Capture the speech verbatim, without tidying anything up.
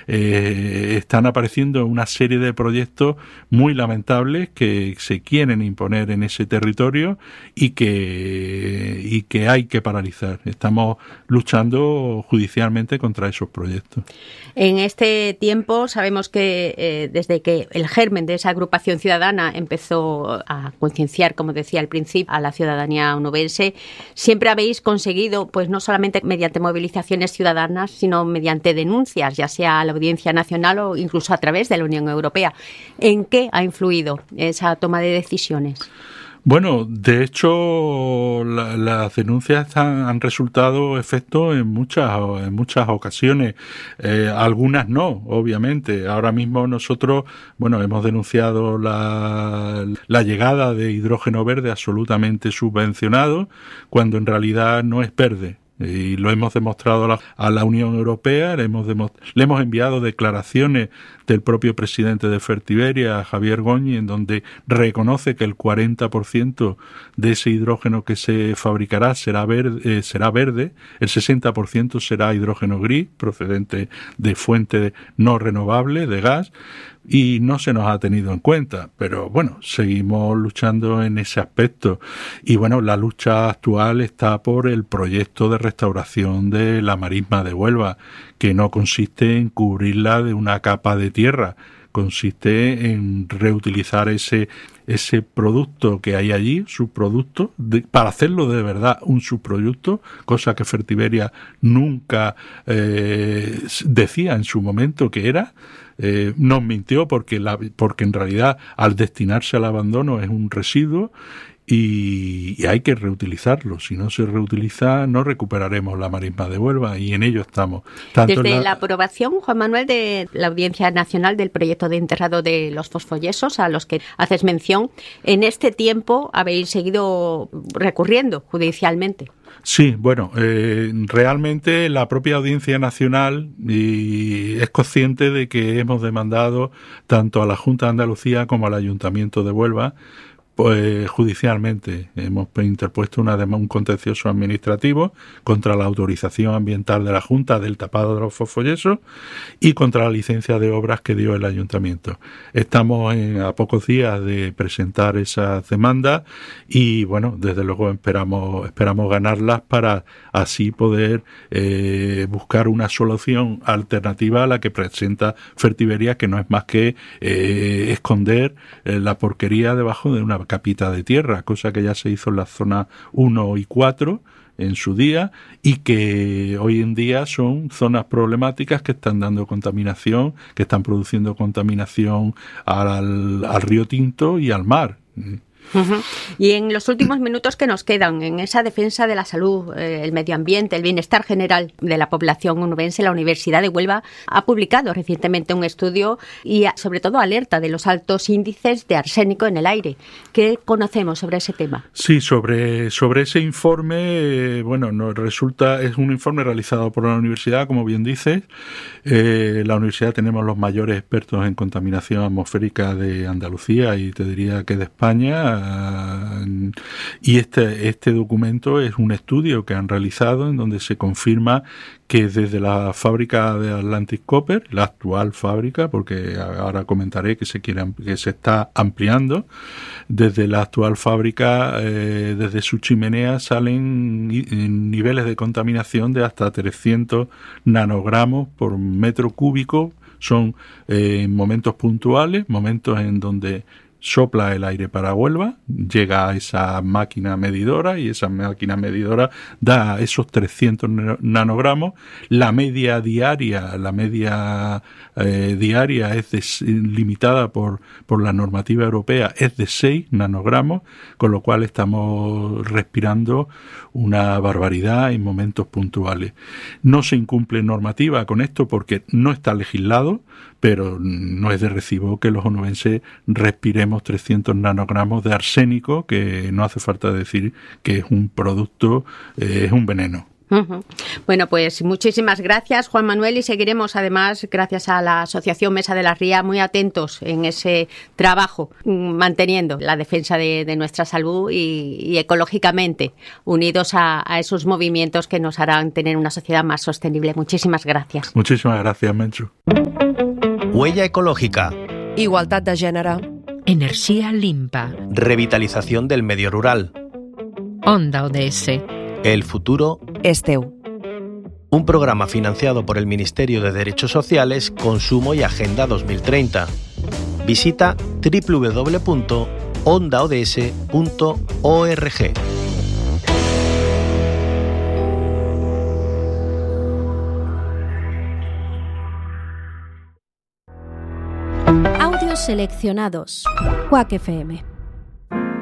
eh, están apareciendo una serie de proyectos muy lamentables que se quieren imponer en ese territorio y que, y que hay que paralizar. Estamos luchando judicialmente contra esos proyectos. En este tiempo sabemos que eh, desde que el germen de esa agrupación ciudadana empezó a concienciar, como decía al principio, a la ciudadanía onubense, siempre habéis conseguido, pues no solamente mediante movilizaciones ciudadanas, sino mediante denuncias, ya sea a la Audiencia Nacional o incluso a través de la Unión Europea. ¿En qué ha influido esa toma de decisiones? Bueno, de hecho, la, las denuncias han, han resultado efecto en muchas en muchas ocasiones. Eh, algunas no, obviamente. Ahora mismo nosotros, bueno, hemos denunciado la, la llegada de hidrógeno verde absolutamente subvencionado, cuando en realidad no es verde. Y lo hemos demostrado a la, a la Unión Europea, le hemos, le hemos enviado declaraciones del propio presidente de Fertiberia, Javier Goñi, en donde reconoce que el cuarenta por ciento de ese hidrógeno que se fabricará será verde, eh, será verde, el sesenta por ciento será hidrógeno gris, procedente de fuente no renovable, de gas, y no se nos ha tenido en cuenta, pero bueno, seguimos luchando en ese aspecto. Y bueno, la lucha actual está por el proyecto de restauración de la marisma de Huelva, que no consiste en cubrirla de una capa de tierra, consiste en reutilizar ese ese producto que hay allí, subproducto, de, para hacerlo de verdad un subproducto, cosa que Fertiberia nunca eh, decía en su momento que era. Eh, nos mintió porque, la, porque en realidad al destinarse al abandono es un residuo y, y hay que reutilizarlo. Si no se reutiliza, no recuperaremos la marisma de Huelva, y en ello estamos. Tanto Desde la... la aprobación, Juan Manuel, de la Audiencia Nacional del proyecto de enterrado de los fosfoyesos, a los que haces mención, en este tiempo habéis seguido recurriendo judicialmente. Sí, bueno, eh, realmente la propia Audiencia Nacional y es consciente de que hemos demandado tanto a la Junta de Andalucía como al Ayuntamiento de Huelva, pues judicialmente. Hemos interpuesto una demanda, un contencioso administrativo contra la autorización ambiental de la Junta del tapado de los fosfoyesos y contra la licencia de obras que dio el Ayuntamiento. Estamos en, a pocos días de presentar esas demandas y bueno, desde luego esperamos esperamos ganarlas para así poder eh, buscar una solución alternativa a la que presenta Fertiberia, que no es más que eh, esconder eh, la porquería debajo de una capita de tierra, cosa que ya se hizo en la zona uno y cuatro en su día y que hoy en día son zonas problemáticas que están dando contaminación, que están produciendo contaminación al, al río Tinto y al mar. Uh-huh. Y en los últimos minutos que nos quedan, en esa defensa de la salud, eh, el medio ambiente, el bienestar general de la población onubense, la Universidad de Huelva ha publicado recientemente un estudio y sobre todo alerta de los altos índices de arsénico en el aire. ¿Qué conocemos sobre ese tema? Sí, sobre, sobre ese informe, eh, bueno, nos resulta, es un informe realizado por la universidad, como bien dices. Eh, la universidad tenemos los mayores expertos en contaminación atmosférica de Andalucía y te diría que de España. Y este, este documento es un estudio que han realizado en donde se confirma que desde la fábrica de Atlantic Copper, la actual fábrica, porque ahora comentaré que se quiere, que se está ampliando, desde la actual fábrica, eh, desde su chimenea salen niveles de contaminación de hasta trescientos nanogramos por metro cúbico. Son eh, momentos puntuales, momentos en donde sopla el aire para Huelva, llega a esa máquina medidora y esa máquina medidora da esos trescientos nanogramos. La media diaria, la media eh, diaria es de, limitada por, por la normativa europea, es de seis nanogramos, con lo cual estamos respirando una barbaridad en momentos puntuales. No se incumple normativa con esto porque no está legislado, pero no es de recibo que los onubenses respiremos trescientos nanogramos de arsénico, que no hace falta decir que es un producto, eh, es un veneno. Uh-huh. Bueno, pues muchísimas gracias, Juan Manuel, y seguiremos además, gracias a la Asociación Mesa de la Ría, muy atentos en ese trabajo, manteniendo la defensa de, de nuestra salud y, y ecológicamente unidos a, a esos movimientos que nos harán tener una sociedad más sostenible. Muchísimas gracias. Muchísimas gracias, Menchu. Huella ecológica. Igualtat de gènere. Energía limpa. Revitalización del medio rural. Onda O D S. El futuro És teu. Un programa financiado por el Ministerio de Derechos Sociales, Consumo y Agenda dos mil treinta. Visita doble u doble u doble u punto onda o d s punto org. Audios seleccionados. Quack F M.